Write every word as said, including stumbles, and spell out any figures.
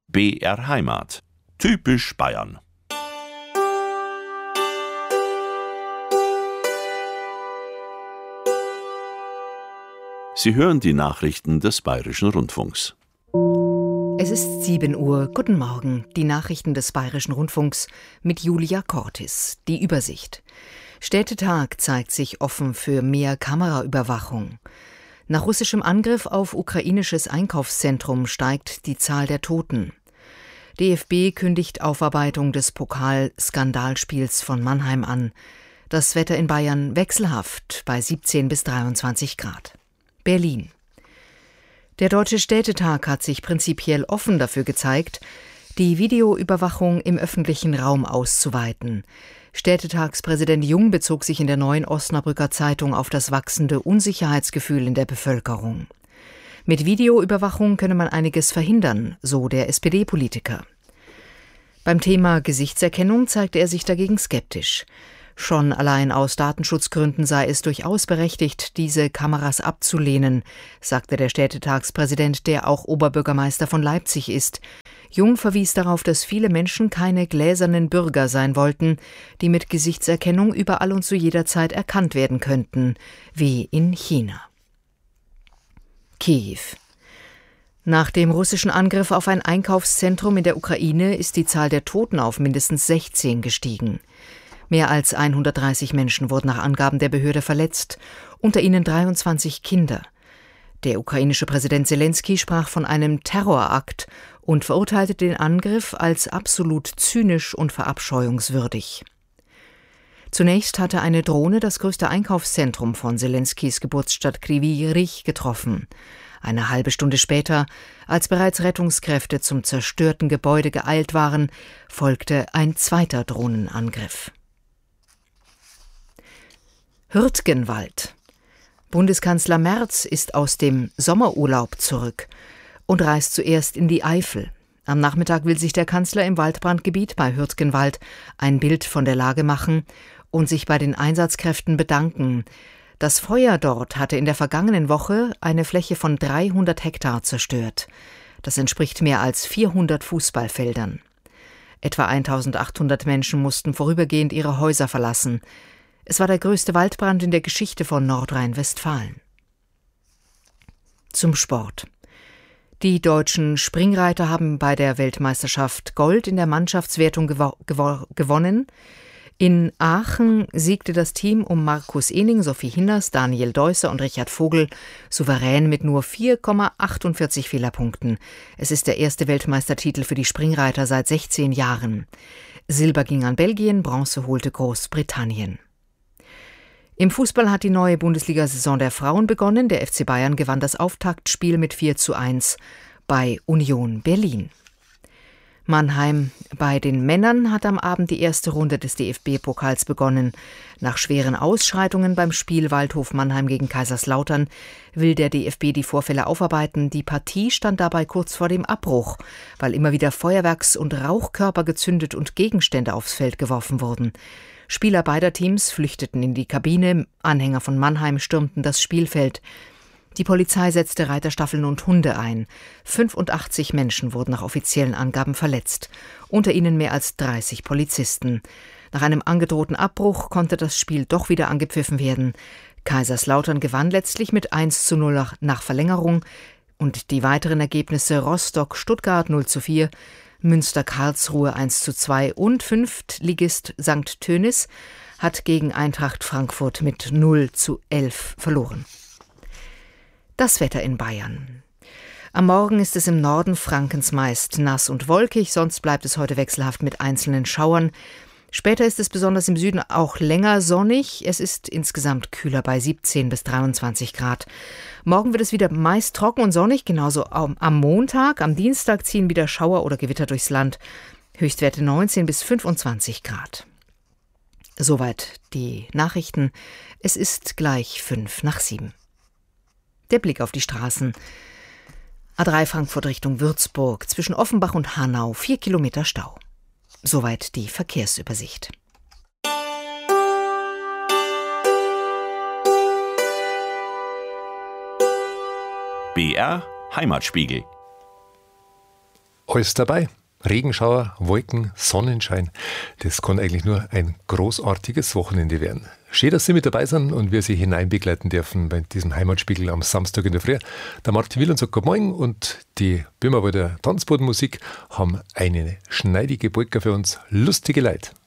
B R Heimat. Typisch Bayern. Sie hören die Nachrichten des Bayerischen Rundfunks. Es ist sieben Uhr. Guten Morgen. Die Nachrichten des Bayerischen Rundfunks mit Julia Cortis. Die Übersicht. Städtetag zeigt sich offen für mehr Kameraüberwachung. Nach russischem Angriff auf ukrainisches Einkaufszentrum steigt die Zahl der Toten. D F B kündigt Aufarbeitung des Pokal-Skandalspiels von Mannheim an. Das Wetter in Bayern wechselhaft bei siebzehn bis dreiundzwanzig Grad. Berlin. Der Deutsche Städtetag hat sich prinzipiell offen dafür gezeigt, die Videoüberwachung im öffentlichen Raum auszuweiten. Städtetagspräsident Jung bezog sich in der Neuen Osnabrücker Zeitung auf das wachsende Unsicherheitsgefühl in der Bevölkerung. Mit Videoüberwachung könne man einiges verhindern, so der S P D-Politiker. Beim Thema Gesichtserkennung zeigte er sich dagegen skeptisch. Schon allein aus Datenschutzgründen sei es durchaus berechtigt, diese Kameras abzulehnen, sagte der Städtetagspräsident, der auch Oberbürgermeister von Leipzig ist. Jung verwies darauf, dass viele Menschen keine gläsernen Bürger sein wollten, die mit Gesichtserkennung überall und zu jeder Zeit erkannt werden könnten, wie in China. Kiew. Nach dem russischen Angriff auf ein Einkaufszentrum in der Ukraine ist die Zahl der Toten auf mindestens sechzehn gestiegen. Mehr als hundertdreißig Menschen wurden nach Angaben der Behörde verletzt, unter ihnen dreiundzwanzig Kinder. Der ukrainische Präsident Selenskyj sprach von einem Terrorakt und verurteilte den Angriff als absolut zynisch und verabscheuungswürdig. Zunächst hatte eine Drohne das größte Einkaufszentrum von Selenskys Geburtsstadt Kryvyi Rih getroffen. Eine halbe Stunde später, als bereits Rettungskräfte zum zerstörten Gebäude geeilt waren, folgte ein zweiter Drohnenangriff. Hürtgenwald. Bundeskanzler Merz ist aus dem Sommerurlaub zurück und reist zuerst in die Eifel. Am Nachmittag will sich der Kanzler im Waldbrandgebiet bei Hürtgenwald ein Bild von der Lage machen und sich bei den Einsatzkräften bedanken. Das Feuer dort hatte in der vergangenen Woche eine Fläche von dreihundert Hektar zerstört. Das entspricht mehr als vierhundert Fußballfeldern. Etwa eintausendachthundert Menschen mussten vorübergehend ihre Häuser verlassen. Es war der größte Waldbrand in der Geschichte von Nordrhein-Westfalen. Zum Sport. Die deutschen Springreiter haben bei der Weltmeisterschaft Gold in der Mannschaftswertung gewo- gewo- gewonnen. In Aachen siegte das Team um Markus Ening, Sophie Hinners, Daniel Deusser und Richard Vogel souverän mit nur vier Komma achtundvierzig Fehlerpunkten. Es ist der erste Weltmeistertitel für die Springreiter seit sechzehn Jahren. Silber ging an Belgien, Bronze holte Großbritannien. Im Fußball hat die neue Bundesliga-Saison der Frauen begonnen. Der F C Bayern gewann das Auftaktspiel mit vier zu eins bei Union Berlin. Mannheim. Bei den Männern hat am Abend die erste Runde des D F B-Pokals begonnen. Nach schweren Ausschreitungen beim Spiel Waldhof Mannheim gegen Kaiserslautern will der D F B die Vorfälle aufarbeiten. Die Partie stand dabei kurz vor dem Abbruch, weil immer wieder Feuerwerks- und Rauchkörper gezündet und Gegenstände aufs Feld geworfen wurden. Spieler beider Teams flüchteten in die Kabine, Anhänger von Mannheim stürmten das Spielfeld. Die Polizei setzte Reiterstaffeln und Hunde ein. fünfundachtzig Menschen wurden nach offiziellen Angaben verletzt, unter ihnen mehr als dreißig Polizisten. Nach einem angedrohten Abbruch konnte das Spiel doch wieder angepfiffen werden. Kaiserslautern gewann letztlich mit eins zu null nach Verlängerung und die weiteren Ergebnisse Rostock-Stuttgart null zu vier, Münster-Karlsruhe eins zu zwei und Fünftligist Sankt Tönis hat gegen Eintracht Frankfurt mit null zu elf verloren. Das Wetter in Bayern. Am Morgen ist es im Norden Frankens meist nass und wolkig, sonst bleibt es heute wechselhaft mit einzelnen Schauern. Später ist es besonders im Süden auch länger sonnig. Es ist insgesamt kühler bei siebzehn bis dreiundzwanzig Grad. Morgen wird es wieder meist trocken und sonnig, genauso am Montag. Am Dienstag ziehen wieder Schauer oder Gewitter durchs Land. Höchstwerte neunzehn bis fünfundzwanzig Grad. Soweit die Nachrichten. Es ist gleich fünf nach sieben. Der Blick auf die Straßen. A drei Frankfurt Richtung Würzburg, zwischen Offenbach und Hanau, vier Kilometer Stau. Soweit die Verkehrsübersicht. B R Heimatspiegel. Alles dabei. Regenschauer, Wolken, Sonnenschein. Das kann eigentlich nur ein großartiges Wochenende werden. Schön, dass Sie mit dabei sind und wir Sie hineinbegleiten dürfen bei diesem Heimatspiegel am Samstag in der Früh. Der Martin Will und sagt Guten Morgen und die Böhmerwalder Tanzbodenmusik haben eine schneidige Polka für uns. Lustige Leute.